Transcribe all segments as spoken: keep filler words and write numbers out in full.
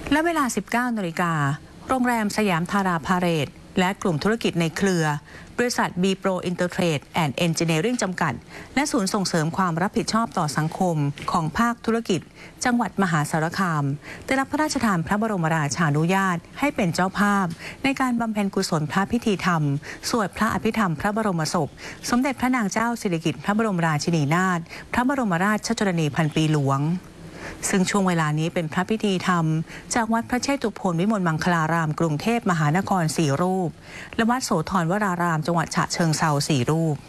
และเวลา สิบเก้านาฬิกา โรงแรมสยามธาราพาเหรดและกลุ่มธุรกิจในเครือบริษัท บี โปร Intertrade and Engineering จำกัดและศูนย์ส่งเสริมความรับผิดชอบต่อสังคมของภาคธุรกิจจังหวัดมหาสารคามได้รับพระราชทานพระบรมราชานุญาตให้เป็นเจ้าภาพในการบำเพ็ญกุศลพระพิธีธรรมสวดพระอภิธรรมพระบรมศพสมเด็จพระนางเจ้าสิริกิติ์พระบรมราชินีนาถพระบรมราชชนนีพันปีหลวงซึ่งช่วงเวลานี้เป็นพระพิธีธรรมจากวัดพระเชตุพนวิมลมังคลารามกรุงเทพมหานครสี่รูปและวัดโสธรวรารามจังหวัดฉะเชิงเทราสี่รูป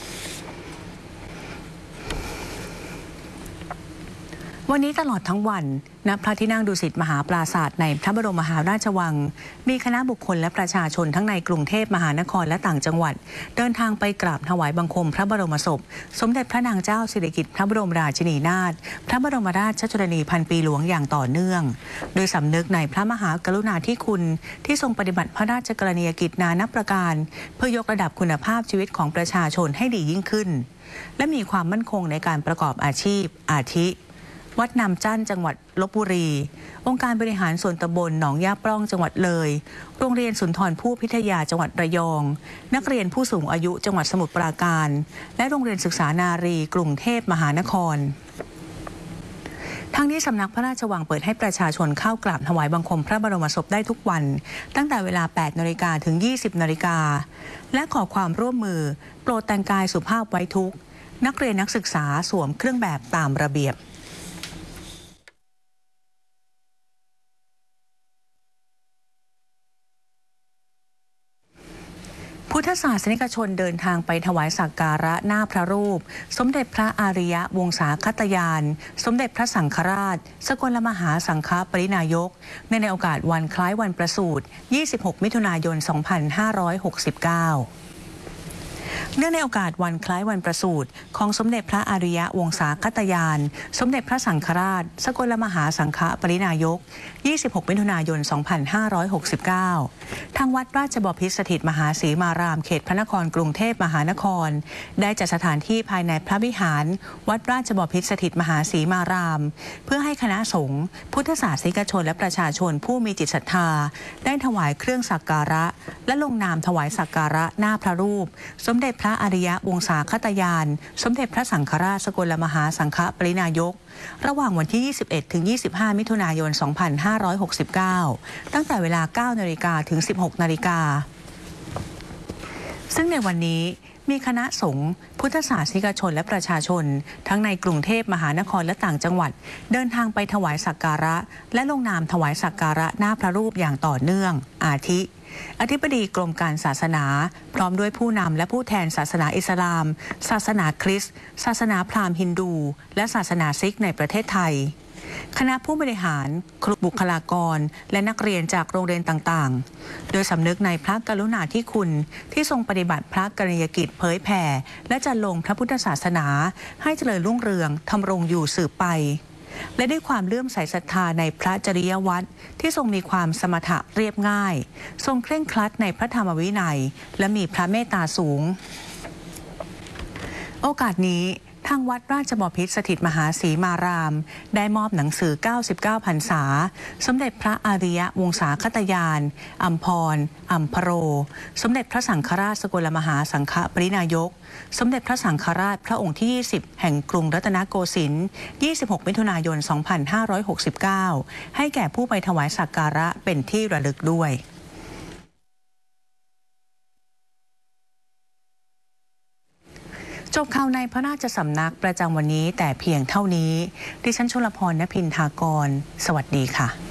วันนี้ตลอดทั้งวันณพระที่นั่งดุสิตมหาปราสาทในพระบรมมหาราชวังมีคณะบุคคลและประชาชนทั้งในกรุงเทพมหานครและต่างจังหวัดเดินทางไปกราบถวายบังคมพระบรมศพสมเด็จพระนางเจ้าสิริกิติ์พระบรมราชินีนาถพระบรมราชชนนีพันปีหลวงอย่างต่อเนื่องโดยสำนึกในพระมหากรุณาธิคุณที่ทรงปฏิบัติพระราชกรณียกิจนานับประการเพื่อยกระดับคุณภาพชีวิตของประชาชนให้ดียิ่งขึ้นและมีความมั่นคงในการประกอบอาชีพอาทิวัดนำจันจังหวัดลพบุรีองค์การบริหารส่วนตำบลหนองย่าปล้องจังหวัดเลยโรงเรียนสุนทรภู่พิทยาจังหวัดระยองนักเรียนผู้สูงอายุจังหวัดสมุทรปราการและโรงเรียนศึกษานารีกรุงเทพมหานครทั้งนี้สำนักพระราชวังเปิดให้ประชาชนเข้ากราบถวายบังคมพระบรมศพได้ทุกวันตั้งแต่เวลา แปดนาฬิกา ถึง ยี่สิบนาฬิกาและขอความร่วมมือโปรดแต่งกายสุภาพไว้ทุกข์นักเรียนนักศึกษาสวมเครื่องแบบตามระเบียบพุทธศาสนิกชนเดินทางไปถวายสักการะหน้าพระรูปสมเด็จพระอาริยวงศาคตยานสมเด็จพระสังฆราชสกลมหาสังฆปรินายกในในโอกาสวันคล้ายวันประสูติยี่สิบหกมิถุนายนสองพันห้าร้อยหกสิบเก้าเนื่องในโอกาสวันคล้ายวันประสูติของสมเด็จพระอาริยวงศาคตยานสมเด็จพระสังฆราชสกลมหาสังฆปรินายกยี่สิบหกมิถุนายนสองพันห้าร้อยหกสิบเก้าทางวัดราชบพิตรสถิตมหาศรีมารามเขตพระนครกรุงเทพมหานครได้จัดสถานที่ภายในพระวิหารวัดราชบพิตรสถิตมหาศรีมารามเพื่อให้คณะสงฆ์พุทธศาสนิกชนและประชาชนผู้มีจิตศรัทธาได้ถวายเครื่องสักการะและลงนามถวายสักการะหน้าพระรูปสมเด็จพระอาริยวงศาคตยานสมเด็จพระสังฆราชสกลมหาสังฆปรินายกระหว่างวันที่ ยี่สิบเอ็ด ถึง ยี่สิบห้า มิถุนายน สองพันห้าร้อยหกสิบเก้า ตั้งแต่เวลา เก้านาฬิกา ถึง สิบหกนาฬิกาซึ่งในวันนี้มีคณะสงฆ์พุทธศาสนิกชนและประชาชนทั้งในกรุงเทพมหานครและต่างจังหวัดเดินทางไปถวายสักการะและลงนามถวายสักการะหน้าพระรูปอย่างต่อเนื่องอาทิอธิบดีกรมการศาสนาพร้อมด้วยผู้นำและผู้แทนศาสนาอิสลามศาสนาคริสต์ศาสนาพราหมณ์ฮินดูและศาสนาซิกในประเทศไทยคณะผู้บริหารครูบุคลากรและนักเรียนจากโรงเรียนต่างๆโดยสำนึกในพระกรุณาธิคุณที่ทรงปฏิบัติพระกรณียกิจเผยแผ่และจัดลงพระพุทธศาสนาให้เจริญรุ่งเรืองทำรงอยู่สืบไปและด้วยความเลื่อมใสศรัทธาในพระจริยวัตรที่ทรงมีความสมถะเรียบง่ายทรงเคร่งครัดในพระธรรมวินัยและมีพระเมตตาสูงโอกาสนี้ทางวัดราชบพิตรสถิตมหาศรีมารามได้มอบหนังสือเก้าสิบเก้าพรรษาสมเด็จพระอาริยวงศาคตยานอัมพรอัมพโรสมเด็จพระสังฆราชสกลมหาสังฆปรินายกสมเด็จพระสังฆราชพระองค์ที่ยี่สิบแห่งกรุงรัตนโกสินทร์ยี่สิบหกมิถุนายนสองพันห้าร้อยหกสิบเก้าให้แก่ผู้ไปถวายสักการะเป็นที่ระลึกด้วยจบข่าวในพระราชสำนักประจำวันนี้แต่เพียงเท่านี้ดิฉันชลพร ณ พินทากรสวัสดีค่ะ